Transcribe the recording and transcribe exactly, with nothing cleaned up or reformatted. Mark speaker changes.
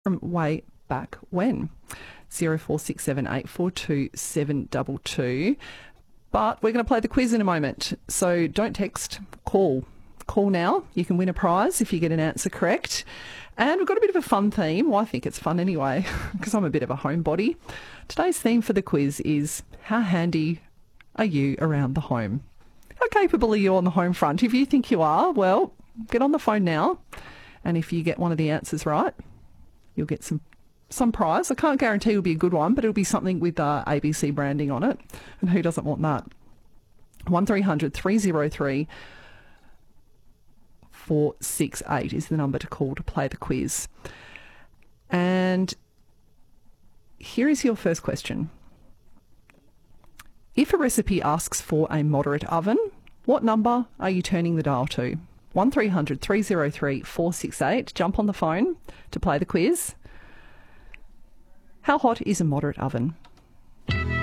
Speaker 1: from way back when. zero four six seven eight four two seven two two. But we're going to play the quiz in a moment. So don't text, call. Call now. You can win a prize if you get an answer correct. And we've got a bit of a fun theme. Well, I think it's fun anyway, because I'm a bit of a homebody. Today's theme for the quiz is, how handy are you around the home? How capable are you on the home front? If you think you are, well, get on the phone now. And if you get one of the answers right, you'll get some some prize. I can't guarantee it'll be a good one, but it'll be something with uh, A B C branding on it. And who doesn't want that? one three hundred three oh three four six eight is the number to call to play the quiz. And here is your first question. If a recipe asks for a moderate oven, what number are you turning the dial to? one three hundred three oh three four six eight. Jump on the phone to play the quiz. How hot is a moderate oven?